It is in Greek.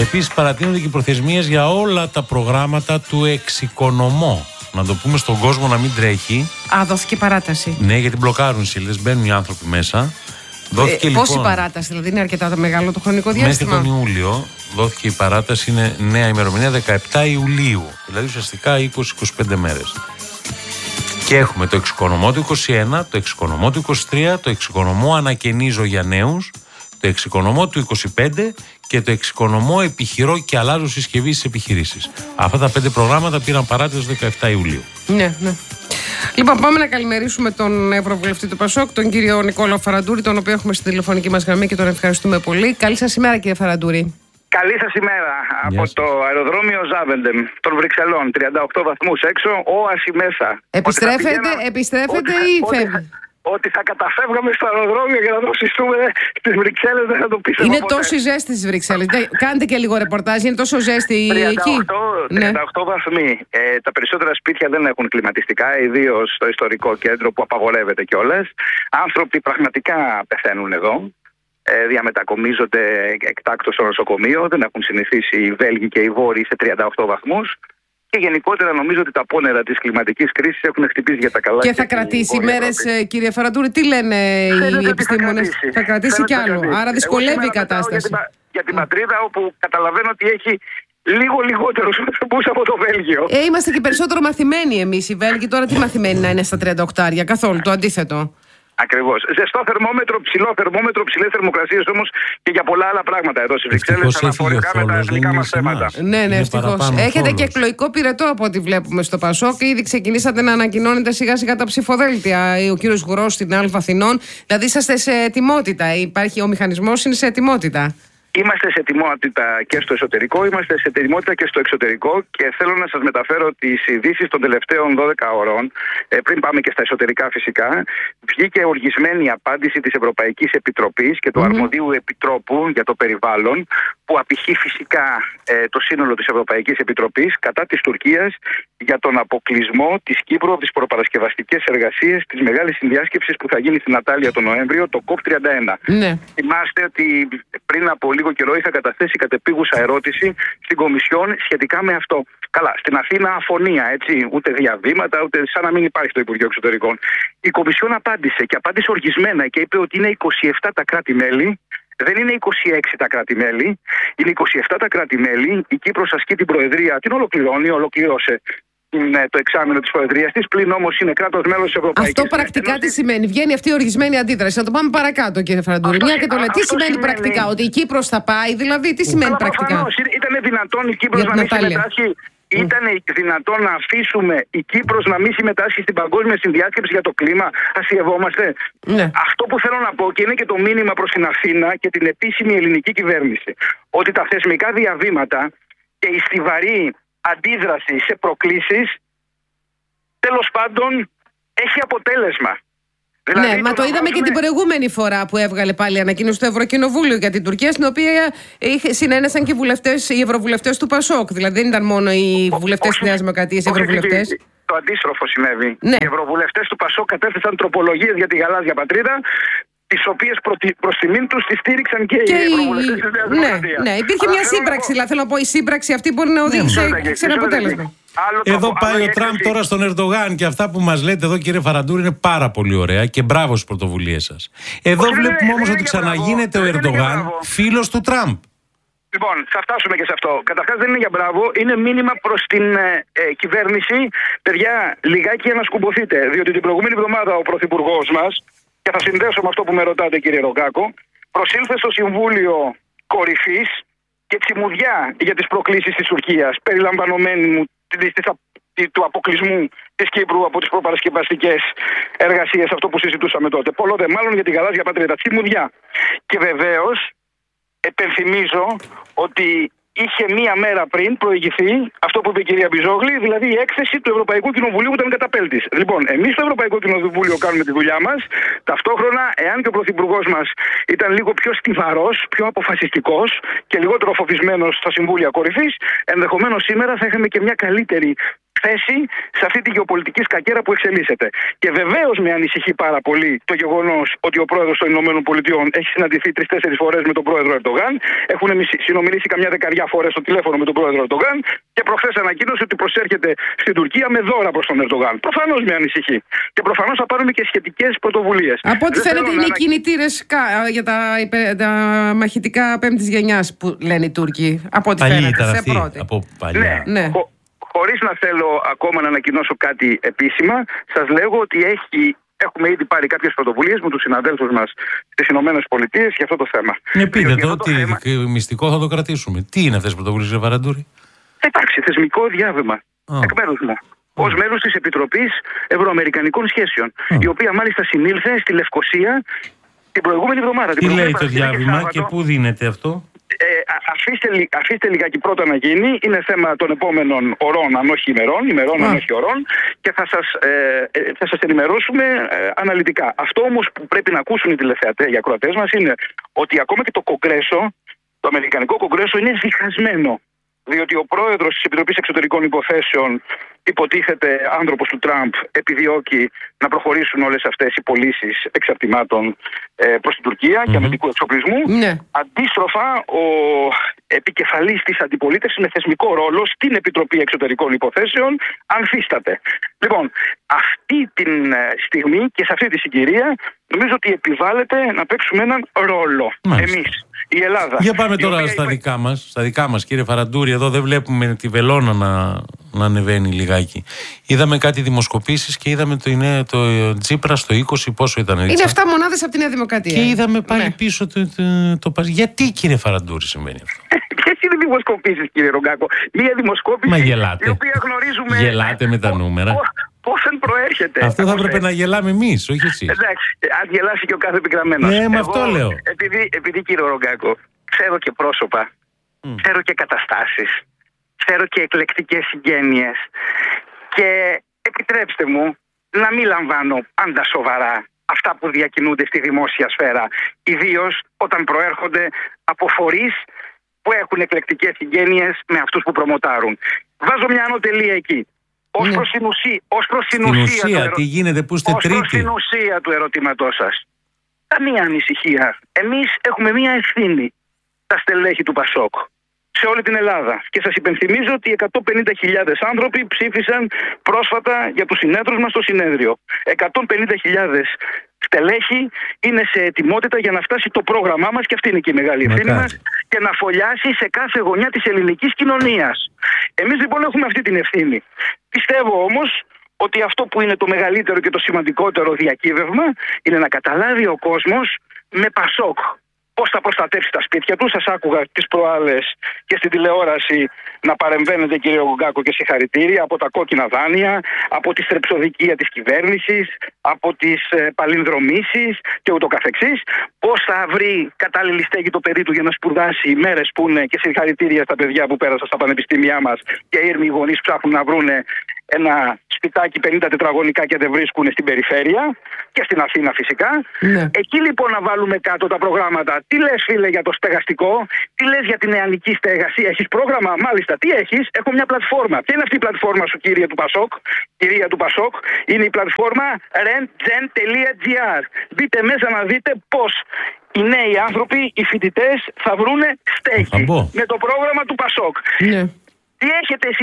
Επίσης, παρατείνονται και οι προθεσμίες για όλα τα προγράμματα του εξοικονομώ. Να το πούμε στον κόσμο να μην τρέχει. Δόθηκε παράταση. Ναι, γιατί μπλοκάρουν οι σελίδες, μπαίνουν οι άνθρωποι μέσα. Πόση παράταση, δηλαδή είναι αρκετά μεγάλο το χρονικό διάστημα? Μέχρι τον Ιούλιο δόθηκε η παράταση, είναι νέα ημερομηνία 17 Ιουλίου. Δηλαδή ουσιαστικά 20-25 μέρες. Και έχουμε το εξοικονομώ του 21, το εξοικονομώ του 23, το εξοικονομώ ανακαινίζω για νέους, το εξοικονομώ του 25 και το εξοικονομώ επιχειρώ και αλλάζω συσκευή στις επιχειρήσεις. Αυτά τα 5 προγράμματα πήραν παράταση 17 Ιουλίου. Ναι, ναι. Λοιπόν, πάμε να καλημερίσουμε τον Ευρωβουλευτή του ΠΑΣΟΚ, τον κύριο Νικόλαο Φαραντούρη, τον οποίο έχουμε στη τηλεφωνική μας γραμμή και τον ευχαριστούμε πολύ. Καλή σας ημέρα, κύριε Φαραντούρη. Καλή σας ημέρα. Από το αεροδρόμιο Ζάβεντεμ των Βρυξελών, 38 βαθμούς έξω, όαση μέσα. Επιστρέφετε ή φεύγετε? Ότι θα καταφεύγαμε στο αεροδρόμιο για να το συστούμε στις Βρυξέλλες, δεν θα το πείσαμε. Είναι τόσο ζέστη στις Βρυξέλλες. Κάντε και λίγο ρεπορτάζ, είναι τόσο ζέστη εκεί. 38 βαθμοί. Τα περισσότερα σπίτια δεν έχουν κλιματιστικά, ιδίως στο ιστορικό κέντρο που απαγορεύεται κιόλας. Άνθρωποι πραγματικά πεθαίνουν εδώ. Διαμετακομίζονται εκτάκτως στο νοσοκομείο. Δεν έχουν συνηθίσει οι Βέλγοι και οι Βόρειοι σε 38 βαθμούς. Και γενικότερα νομίζω ότι τα πόνερα της κλιματικής κρίσης έχουν χτυπήσει για τα καλά. Και θα κρατήσει μέρες, κύριε Φαραντούρη, τι λένε οι επιστήμονες? Θα κρατήσει κι άλλο. Άρα δυσκολεύει η κατάσταση. Για την πατρίδα, όπου καταλαβαίνω ότι έχει λίγο λιγότερους ανθρώπους από το Βέλγιο. Είμαστε και περισσότερο μαθημένοι εμείς οι Βέλγοι. Τώρα τι μαθημένοι να είναι στα 38, καθόλου το αντίθετο. Ακριβώς. Ζεστό θερμόμετρο, ψηλό θερμόμετρο, ψηλές θερμοκρασίες όμως και για πολλά άλλα πράγματα εδώ στις Βρυξέλλες, αναφορικά με τα εθνικά μας θέματα. Ναι, ευτυχώς. Έχετε και εκλογικό πυρετό από ό,τι βλέπουμε στο ΠΑΣΟΚ. Ήδη ξεκινήσατε να ανακοινώνετε σιγά σιγά τα ψηφοδέλτια. Ο κύριος Γουρός στην Αλφα Αθηνών. Δηλαδή είσαστε σε ετοιμότητα. Ο μηχανισμός είναι σε ετοιμότητα. Είμαστε σε ετοιμότητα και στο εσωτερικό, είμαστε σε ετοιμότητα και στο εξωτερικό και θέλω να σας μεταφέρω τις ειδήσεις των τελευταίων 12 ώρων, πριν πάμε και στα εσωτερικά φυσικά. Βγήκε οργισμένη απάντηση της Ευρωπαϊκής Επιτροπής και του Αρμοδίου Επιτρόπου για το περιβάλλον, που απηχεί φυσικά το σύνολο της Ευρωπαϊκής Επιτροπής κατά της Τουρκίας για τον αποκλεισμό της Κύπρου από τις προπαρασκευαστικές εργασίες της μεγάλης συνδιάσκεψης που θα γίνει στην Ατάλεια τον Νοέμβριο, το COP31. Ναι. Θυμάστε ότι πριν από λίγο καιρό είχα καταθέσει κατεπίγουσα ερώτηση στην Κομισιόν σχετικά με αυτό. Καλά, στην Αθήνα αφωνία, έτσι, ούτε διαβήματα, ούτε σαν να μην υπάρχει το Υπουργείο Εξωτερικών. Η Κομισιόν απάντησε και απάντησε οργισμένα και είπε ότι είναι 27 τα κράτη-μέλη. Δεν είναι 26 τα κράτη-μέλη, είναι 27 τα κράτη-μέλη. Η Κύπρος ασκεί την Προεδρία, την ολοκλήρωσε το εξάμηνο της Προεδρίας της, πλην όμως είναι κράτος μέλος της Ευρωπαϊκής Ένωσης. Αυτό πρακτικά τι σημαίνει? Βγαίνει αυτή η οργισμένη αντίδραση. Να το πάμε παρακάτω, κύριε Φαραντούρη. Τι σημαίνει πρακτικά? Ότι η Κύπρος θα πάει, δηλαδή, τι σημαίνει πρακτικά? Ήταν δυνατόν η Κύπρος να μην συμμετάσχει? Ήταν δυνατόν να αφήσουμε η Κύπρος να μην συμμετάσχει στην παγκόσμια συνδιάσκεψη για το κλίμα? Αστειευόμαστε. Ναι. Αυτό που θέλω να πω, και είναι και το μήνυμα προς την Αθήνα και την επίσημη ελληνική κυβέρνηση, ότι τα θεσμικά διαβήματα και η στιβαρή αντίδραση σε προκλήσεις τέλος πάντων έχει αποτέλεσμα. Δηλαδή, ναι, μα το είδαμε και την προηγούμενη φορά που έβγαλε πάλι ανακοίνωση στο Ευρωκοινοβούλιο για την Τουρκία, στην οποία συνένεσαν και οι ευρωβουλευτές του ΠΑΣΟΚ. Δηλαδή δεν ήταν μόνο οι βουλευτές της Νέας Δημοκρατίας, οι ευρωβουλευτές. Το αντίστροφο συνέβη. Ναι. Οι ευρωβουλευτές του ΠΑΣΟΚ κατέθεσαν τροπολογίες για τη γαλάζια πατρίδα, τις οποίες προς τιμήν τους τη στήριξαν και οι ευρωβουλευτές της Νέας Δημοκρατίας. Ναι, υπήρχε μια σύμπραξη. Δηλαδή θέλω να πω, η σύμπραξη αυτή μπορεί να οδήγησε σε ένα αποτέλεσμα. Εδώ πάει ο Τραμπ τώρα στον Ερντογάν και αυτά που μας λέτε εδώ, κύριε Φαραντούρη, είναι πάρα πολύ ωραία και μπράβο στις πρωτοβουλίες σας. Εδώ βλέπουμε όμως ότι ξαναγίνεται ο Ερντογάν φίλος του Τραμπ. Λοιπόν, θα φτάσουμε και σε αυτό. Καταρχάς δεν είναι για μπράβο, είναι μήνυμα προς την κυβέρνηση. Παιδιά, λιγάκι ανασκουμποθείτε, διότι την προηγούμενη εβδομάδα ο Πρωθυπουργός μας, και θα συνδέσω με αυτό που με ρωτάτε, κύριε Ρογκάκο, προσήλθε στο Συμβούλιο Κορυφής και τσιμουδιά για τις προκλήσεις της Τουρκίας, περιλαμβανομένου του αποκλεισμού της Κύπρου από τις προπαρασκευαστικές εργασίες, αυτό που συζητούσαμε τότε. Πολλό δε μάλλον για τη γαλάζια πατρίδα, τσιμουδιά. Και βεβαίως επενθυμίζω ότι είχε μία μέρα πριν προηγηθεί αυτό που είπε η κυρία Μπιζόγλη, δηλαδή η έκθεση του Ευρωπαϊκού Κοινοβουλίου που ήταν καταπέλτης. Λοιπόν, εμείς στο Ευρωπαϊκό Κοινοβούλιο κάνουμε τη δουλειά μας. Ταυτόχρονα, εάν και ο Πρωθυπουργός μας ήταν λίγο πιο στιβαρός, πιο αποφασιστικός και λιγότερο φοβισμένος στα Συμβούλια Κορυφής, ενδεχομένως σήμερα θα είχαμε και μια καλύτερη, θέση σε αυτή τη γεωπολιτική σκακέρα που εξελίσσεται. Και βεβαίως με ανησυχεί πάρα πολύ το γεγονός ότι ο πρόεδρος των Ηνωμένων Πολιτειών έχει συναντηθεί 3-4 φορές με τον πρόεδρο Ερντογάν, έχουν συνομιλήσει καμιά δεκαριά φορές στο τηλέφωνο με τον πρόεδρο Ερντογάν και προχθές ανακοίνωσε ότι προσέρχεται στην Τουρκία με δώρα προς τον Ερντογάν. Προφανώς με ανησυχεί. Και προφανώς θα πάρουμε και σχετικές πρωτοβουλίες. Από ό,τι φαίνεται είναι οι κινητήρες για τα μαχητικά πέμπτης γενιάς που λένε οι Τούρκοι. Από ό,τι φαίνεται. Σε πρώτη. Από παλιά. Ναι. Χωρίς να θέλω ακόμα να ανακοινώσω κάτι επίσημα, σας λέγω ότι έχουμε ήδη πάρει κάποιες πρωτοβουλίες με τους συναδέλφους μας στις Ηνωμένες Πολιτείες για αυτό το θέμα. Πείτε το, μυστικό θα το κρατήσουμε. Τι είναι αυτές οι πρωτοβουλίες, κύριε Βαραντούρη? Εντάξει, θεσμικό διάβημα εκ μέρους μου. Ως μέλος της Επιτροπής Ευρωαμερικανικών Σχέσεων, η οποία μάλιστα συνήλθε στη Λευκοσία την προηγούμενη εβδομάδα. Τι λέει το διάβημα και πού δίνεται αυτό? Αφήστε λιγάκι πρώτα να γίνει. Είναι θέμα των επόμενων ωρών, αν όχι ημερών, αν όχι ωρών, και θα σας ενημερώσουμε αναλυτικά. Αυτό όμως που πρέπει να ακούσουν οι τηλεθεατές, οι ακροατές μας, είναι ότι ακόμα και το Κογκρέσο, το Αμερικανικό Κογκρέσο, είναι διχασμένο. Διότι ο πρόεδρος της Επιτροπής Εξωτερικών Υποθέσεων, υποτίθεται άνθρωπος του Τραμπ, επιδιώκει να προχωρήσουν όλες αυτές οι πωλήσεις εξαρτημάτων προς την Τουρκία και αμυντικού εξοπλισμού. Αντίστροφα, ο επικεφαλής της αντιπολίτευσης με θεσμικό ρόλο στην Επιτροπή Εξωτερικών Υποθέσεων ανθίσταται. Λοιπόν, αυτή τη στιγμή και σε αυτή τη συγκυρία νομίζω ότι επιβάλλεται να παίξουμε έναν ρόλο. Εμείς, η Ελλάδα. Για πάμε τώρα στα δικά μας, κύριε Βαραντούρη. Εδώ δεν βλέπουμε τη βελόνα να ανεβαίνει λιγάκι. Είδαμε κάτι δημοσκοπήσεις και είδαμε το Τσίπρα στο 20, πόσο ήταν? Είναι 7 μονάδες από τη Νέα Δημοκρατία. Και είδαμε πάλι πίσω το Γιατί, κύριε Βαραντούρη, συμβαίνει αυτό? Ποιες είναι οι δημοσκοπήσεις, κύριε Ρογκάκο? Μία δημοσκόπηση η οποία γνωρίζουμε. Γελάτε με τα νούμερα. Πώς δεν προέρχεται? Αυτό θα έπρεπε να γελάμε εμείς, όχι εσείς. Εντάξει, αν γελάσει και ο κάθε επιγραμμένος. Με αυτό λέω. Επειδή, κύριε Ρογκάκο, ξέρω και πρόσωπα, ξέρω και καταστάσεις, ξέρω και εκλεκτικές συγγένειες, και επιτρέψτε μου να μην λαμβάνω πάντα σοβαρά αυτά που διακινούνται στη δημόσια σφαίρα, ιδίως όταν προέρχονται από φορείς που έχουν εκλεκτικές συγγένειες με αυτούς που προμοτάρουν. Βάζω μια ανωτελεία εκεί. Ως προς την ουσία τι γίνεται, που είστε τρίτη? Ως προς την ουσία του ερωτήματός σας. Καμία ανησυχία. Εμείς έχουμε μια ευθύνη, τα στελέχη του Πασόκ, σε όλη την Ελλάδα. Και σας υπενθυμίζω ότι 150.000 άνθρωποι ψήφισαν πρόσφατα για τους συνέδρους μας στο συνέδριο. 150.000 στελέχη είναι σε ετοιμότητα για να φτάσει το πρόγραμμά μας, και αυτή είναι και η μεγάλη ευθύνη μας, και να φωλιάσει σε κάθε γωνιά της ελληνικής κοινωνίας. Εμείς λοιπόν έχουμε αυτή την ευθύνη. Πιστεύω όμως ότι αυτό που είναι το μεγαλύτερο και το σημαντικότερο διακύβευμα είναι να καταλάβει ο κόσμος με Πασόκ πώς θα προστατεύσει τα σπίτια του. Σας άκουγα τις προάλλες και στην τηλεόραση να παρεμβαίνετε, κύριε Ρογκάκο, και συγχαρητήρια από τα κόκκινα δάνεια, από τη στρεψοδικία της κυβέρνησης, από τις παλινδρομήσεις και ούτω καθεξής. Πώς θα βρει κατάλληλη στέγη το παιδί του για να σπουδάσει οι μέρες που είναι, και συγχαρητήρια στα παιδιά που πέρασαν στα πανεπιστήμια μας και οι ήρμοι γονείς ψάχνουν να βρούνε ένα σπιτάκι 50 τετραγωνικά και δεν βρίσκουν στην περιφέρεια και στην Αθήνα φυσικά. Εκεί λοιπόν να βάλουμε κάτω τα προγράμματα. Τι λες, φίλε, για το στεγαστικό? Τι λες για την νεανική στέγαση? Έχεις πρόγραμμα? Μάλιστα. Τι έχεις? Έχω μια πλατφόρμα. Ποια είναι αυτή η πλατφόρμα σου, κυρία του Πασόκ? Κυρία του Πασόκ, είναι η πλατφόρμα rentgen.gr. Μπείτε μέσα να δείτε πώς οι νέοι άνθρωποι, οι φοιτητές, θα βρούνε στέγη με το πρόγραμμα του Πασόκ. Τι έχετε εσείς?